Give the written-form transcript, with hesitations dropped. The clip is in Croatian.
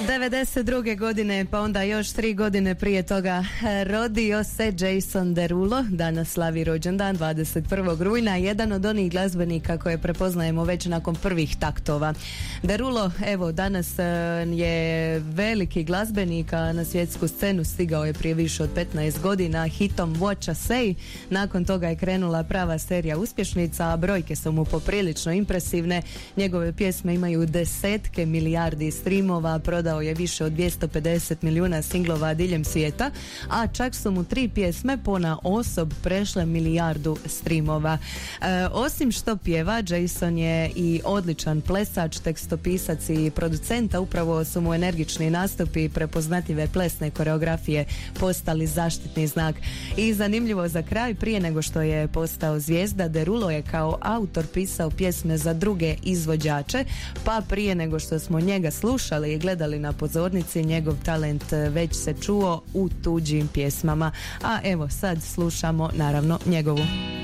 92. godine, pa onda još 3 godine prije toga rodio se Jason Derulo. Danas slavi rođendan 21. rujna, jedan od onih glazbenika koje prepoznajemo već nakon prvih taktova. Derulo, evo, danas je veliki glazbenik, a na svjetsku scenu stigao je prije više od 15 godina hitom What I Say. Nakon toga je krenula prava serija uspješnica, a brojke su mu poprilično impresivne. Njegove pjesme imaju desetke milijardi streamova, prodao je više od 250 milijuna singlova diljem svijeta, a čak su mu 3 pjesme pona osob prešle milijardu streamova. Osim što pjeva, Jason je i odličan plesač, tekstopisac i producenta. Upravo su mu energični nastupi i prepoznatljive plesne koreografije postali zaštitni znak. I zanimljivo za kraj, prije nego što je postao zvijezda, Derulo je kao autor pisao pjesme za druge izvođače, pa prije nego što smo njega slušali i gledali na pozornici, njegov talent već se čuo u tuđim pjesmama. A evo sad slušamo naravno njegovu.